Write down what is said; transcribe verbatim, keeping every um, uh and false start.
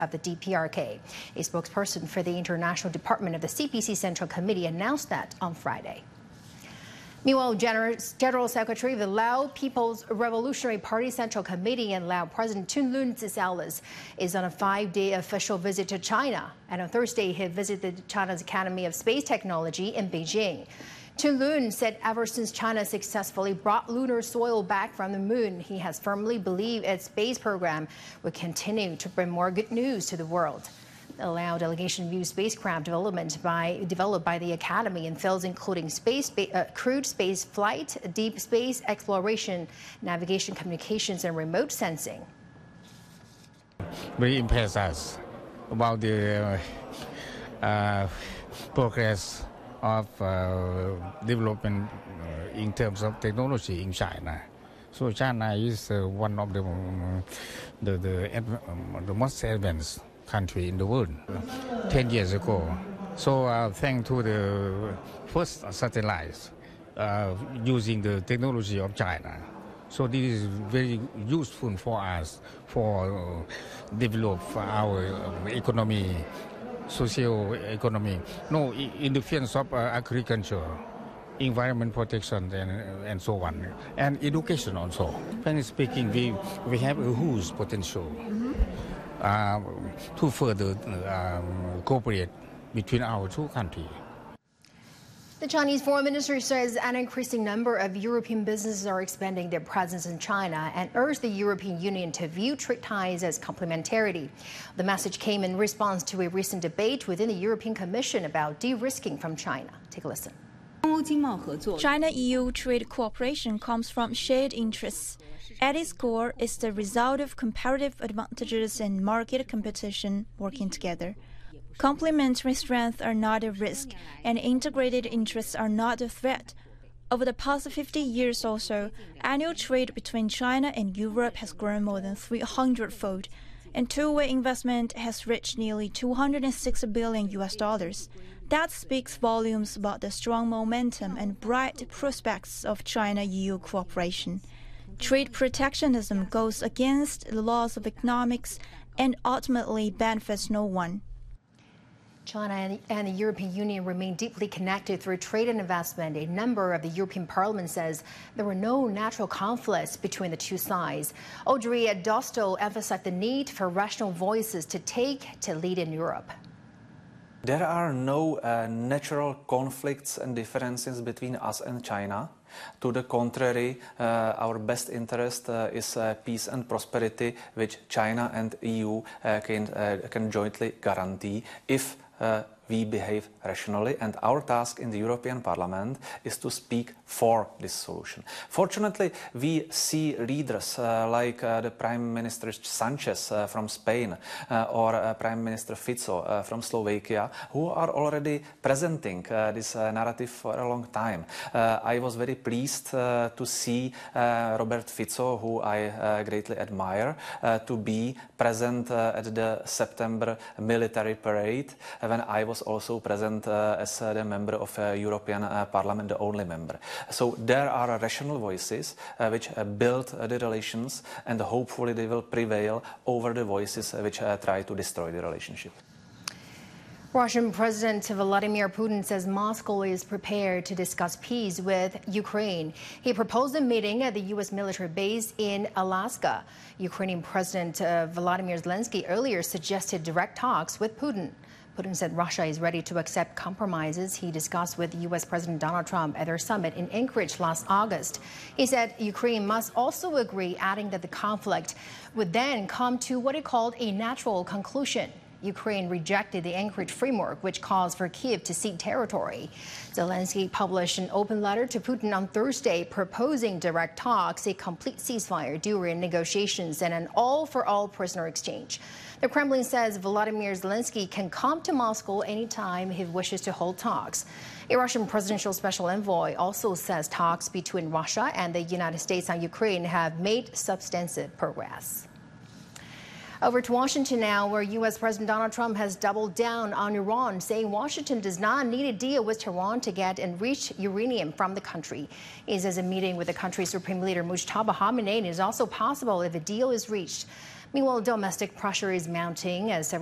of the D P R K. A spokesperson for the International Department of the C P C Central Committee announced that on Friday. Meanwhile, General Secretary of the Lao People's Revolutionary Party Central Committee and Lao President Thunlun Tsisalis is on a five-day official visit to China. And on Thursday, he visited China's Academy of Space Technology in Beijing. Thunlun said ever since China successfully brought lunar soil back from the moon, he has firmly believed its space program would continue to bring more good news to the world. The Lao delegation views spacecraft development by, developed by the Academy in fields including space, uh, crewed space flight, deep space exploration, navigation, communications, and remote sensing. Very impressed us about the uh, uh, progress of uh, development uh, in terms of technology in China. So China is uh, one of the, um, the, the, um, the most advanced country in the world ten years ago. So uh, thanks to the first satellites uh, using the technology of China. So this is very useful for us for uh, develop our um, economy, social economy. No, in the fields of uh, agriculture, environment protection, and, and so on, and education also. Frankly speaking, we, we have a huge potential. Mm-hmm. Uh, to further um, cooperate between our two countries. The Chinese foreign ministry says an increasing number of European businesses are expanding their presence in China and urged the European Union to view trade ties as complementarity. The message came in response to a recent debate within the European Commission about de-risking from China. Take a listen. China-E U trade cooperation comes from shared interests. At its core, it's the result of comparative advantages and market competition working together. Complementary strengths are not a risk, and integrated interests are not a threat. Over the past fifty years or so, annual trade between China and Europe has grown more than three hundred fold, and two-way investment has reached nearly two hundred six billion U S dollars. That speaks volumes about the strong momentum and bright prospects of China-E U cooperation. Trade protectionism goes against the laws of economics and ultimately benefits no one. China and the European Union remain deeply connected through trade and investment. A member of the European Parliament says there were no natural conflicts between the two sides. Audrey Dostal emphasized the need for rational voices to take to lead in Europe. There are no uh, natural conflicts and differences between us and China. To the contrary, uh, our best interest uh, is uh, peace and prosperity, which China and E U uh, can, uh, can jointly guarantee if uh, we behave rationally, and our task in the European Parliament is to speak for this solution. Fortunately, we see leaders uh, like uh, the Prime Minister Sanchez uh, from Spain uh, or uh, Prime Minister Fico uh, from Slovakia, who are already presenting uh, this uh, narrative for a long time. Uh, I was very pleased uh, to see uh, Robert Fico, who I uh, greatly admire, uh, to be present uh, at the September military parade uh, when I was also present uh, as uh, the member of uh, European uh, Parliament, the only member. So there are rational voices uh, which uh, build uh, the relations, and hopefully they will prevail over the voices uh, which uh, try to destroy the relationship. Russian President Vladimir Putin says Moscow is prepared to discuss peace with Ukraine. He proposed a meeting at the U S military base in Alaska. Ukrainian President uh, Volodymyr Zelensky earlier suggested direct talks with Putin. Putin said Russia is ready to accept compromises he discussed with U S President Donald Trump at their summit in Anchorage last August. He said Ukraine must also agree, adding that the conflict would then come to what he called a natural conclusion. Ukraine rejected the Anchorage framework, which calls for Kyiv to cede territory. Zelensky published an open letter to Putin on Thursday proposing direct talks, a complete ceasefire during negotiations, and an all-for-all prisoner exchange. The Kremlin says Volodymyr Zelensky can come to Moscow anytime he wishes to hold talks. A Russian presidential special envoy also says talks between Russia and the United States on Ukraine have made substantive progress. Over to Washington now, where U S President Donald Trump has doubled down on Iran, saying Washington does not need a deal with Tehran to get enriched uranium from the country. He says a meeting with the country's Supreme Leader Mujtaba Khamenei is also possible if a deal is reached. Meanwhile, domestic pressure is mounting as several